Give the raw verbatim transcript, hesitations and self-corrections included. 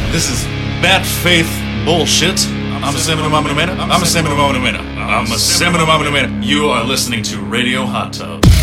This is bad faith bullshit. I'm a Semino Mamma Nomena. I'm a Semino Mamma Nomena. I'm a Semino Mamma Nomena. You are listening to Radio Hot Tub.